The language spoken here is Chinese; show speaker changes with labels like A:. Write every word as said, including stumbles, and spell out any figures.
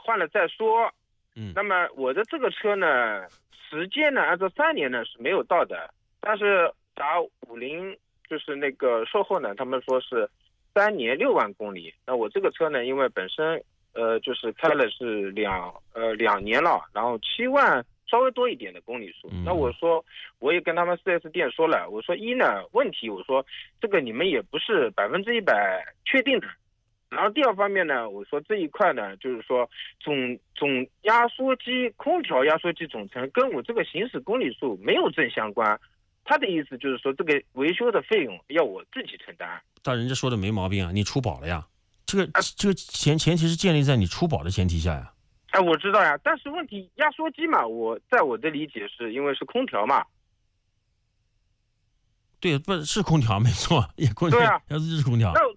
A: 换了再说。
B: 嗯，
A: 那么我的这个车呢，时间呢按照三年呢是没有到的，但是打五菱就是那个售后呢，他们说是三年六万公里。那我这个车呢，因为本身呃就是开了是两呃两年了，然后七万稍微多一点的公里数。
B: 嗯、
A: 那我说我也跟他们 四 S 店说了，我说一呢问题，我说这个你们也不是百分之一百确定的。然后第二方面呢，我说这一块呢，就是说总总压缩机空调压缩机总成跟我这个行驶公里数没有正相关。他的意思就是说，这个维修的费用要我自己承担。
B: 但人家说的没毛病啊，你出保了呀。这个、啊、这个前前提是建立在你出保的前提下呀。
A: 哎，我知道呀，但是问题压缩机嘛，我在我的理解是因为是空调嘛。
B: 对，不是空调没错，也空调，
A: 对啊，
B: 压缩机是空调。
A: 那